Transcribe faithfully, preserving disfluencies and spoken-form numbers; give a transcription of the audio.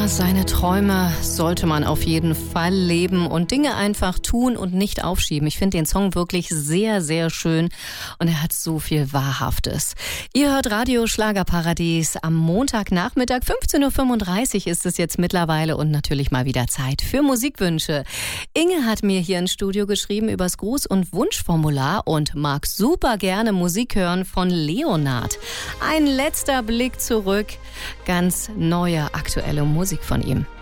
Ja, seine Träume sollte man auf jeden Fall leben und Dinge einfach tun und nicht aufschieben. Ich finde den Song wirklich sehr, sehr schön und er hat so viel Wahrhaftes. Ihr hört Radio Schlagerparadies am Montagnachmittag, fünfzehn Uhr fünfunddreißig ist es jetzt mittlerweile und natürlich mal wieder Zeit für Musikwünsche. Inge hat mir hier ins Studio geschrieben übers Gruß- und Wunschformular und mag super gerne Musik hören von Leonard. Ein letzter Blick zurück, ganz neue, aktuelle Musik von ihm.